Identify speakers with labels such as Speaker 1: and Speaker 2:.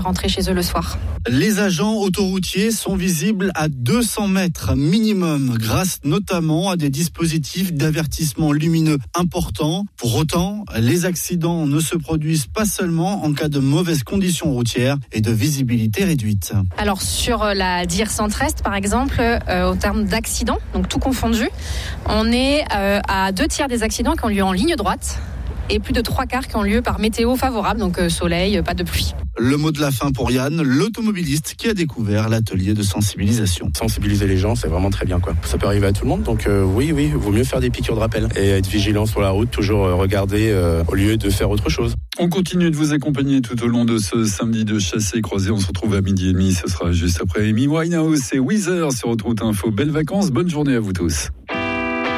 Speaker 1: rentrer chez eux le soir.
Speaker 2: Les agents autoroutiers sont visibles à 200 mètres minimum, grâce notamment à des dispositifs d'avertissement lumineux importants. Pour autant, les accidents ne se produisent pas seulement en cas de mauvaises conditions routières et de visibilité réduite.
Speaker 1: Alors sur la DIR Centre-Est par exemple, au terme d'accidents, donc tout confondu, on est à 2/3 des accidents qui ont lieu en ligne droite et plus de 3/4 qui ont lieu par météo favorable, donc soleil, pas de pluie.
Speaker 2: Le mot de la fin pour Yann, l'automobiliste qui a découvert l'atelier de sensibilisation.
Speaker 3: Sensibiliser les gens, c'est vraiment très bien, quoi. Ça peut arriver à tout le monde, donc oui, vaut mieux faire des piqûres de rappel et être vigilant sur la route, toujours regarder au lieu de faire autre chose.
Speaker 4: On continue de vous accompagner tout au long de ce samedi de chassé croisé. On se retrouve à 12h30, ce sera juste après Amy Winehouse et Weezer sur Autoroute Info. Belles vacances, bonne journée à vous tous.